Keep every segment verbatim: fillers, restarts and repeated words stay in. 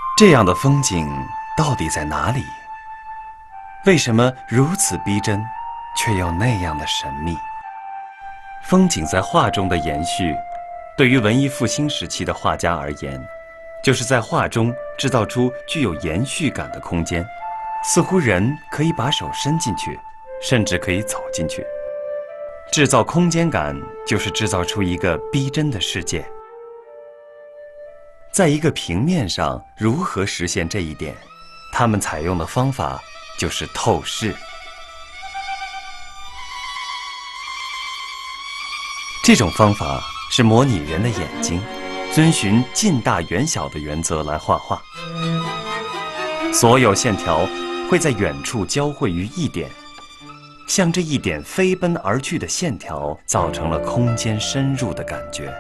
这样的风景到底在哪里？为什么如此逼真，却又那样的神秘？风景在画中的延续，对于文艺复兴时期的画家而言，就是在画中制造出具有延续感的空间，似乎人可以把手伸进去，甚至可以走进去。制造空间感，就是制造出一个逼真的世界。在一个平面上如何实现这一点？他们采用的方法就是透视。这种方法是模拟人的眼睛，遵循近大远小的原则来画画。所有线条会在远处交汇于一点，向这一点飞奔而去的线条造成了空间深入的感觉。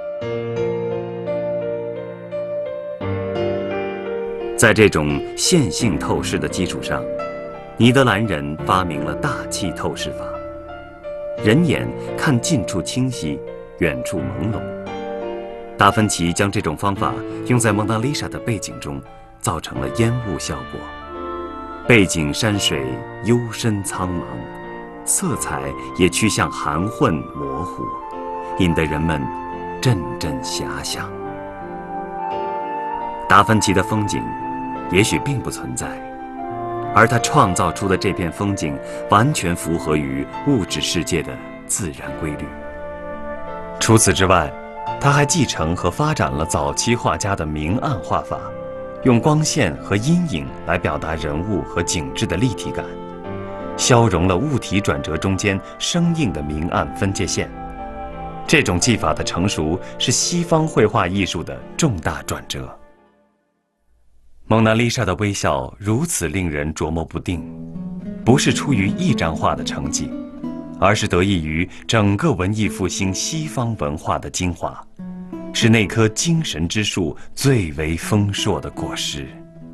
在这种线性透视的基础上，尼德兰人发明了大气透视法。人眼看近处清晰，远处朦胧。达芬奇将这种方法用在蒙娜丽莎的背景中，造成了烟雾效果。背景山水幽深苍茫，色彩也趋向含混模糊，引得人们阵阵遐想。达芬奇的风景也许并不存在，而他创造出的这片风景完全符合于物质世界的自然规律。除此之外，他还继承和发展了早期画家的明暗画法，用光线和阴影来表达人物和景致的立体感，消融了物体转折中间生硬的明暗分界线。这种技法的成熟是西方绘画艺术的重大转折。蒙娜丽莎的微笑如此令人琢磨不定，不是出于一张画的成绩，而是得益于整个文艺复兴西方文化的精华，是那棵精神之树最为丰硕的果实。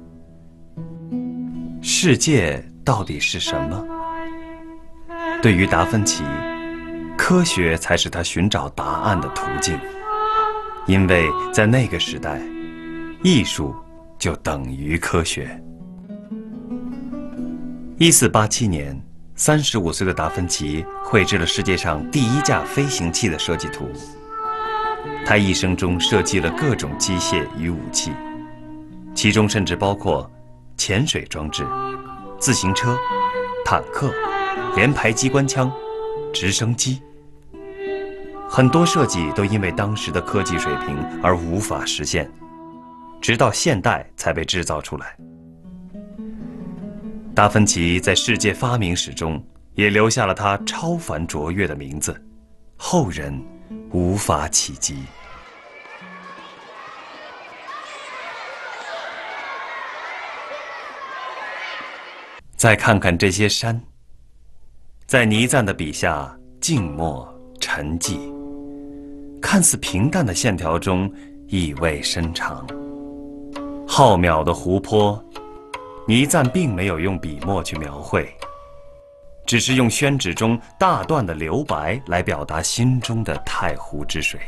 世界到底是什么？对于达芬奇，科学才是他寻找答案的途径，因为在那个时代，艺术就等于科学。一四八七年，三十五岁的达芬奇绘制了世界上第一架飞行器的设计图。他一生中设计了各种机械与武器，其中甚至包括潜水装置、自行车、坦克、连排机关枪、直升机。很多设计都因为当时的科技水平而无法实现，直到现代才被制造出来。达芬奇在世界发明史中也留下了他超凡卓越的名字，后人无法企及。再看看这些山，在倪瓒的笔下静默沉寂，看似平淡的线条中意味深长。浩渺的湖泊，倪瓒并没有用笔墨去描绘，只是用宣纸中大段的留白来表达心中的太湖之水。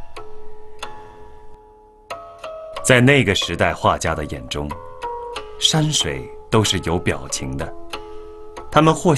在那个时代画家的眼中，山水都是有表情的，他们或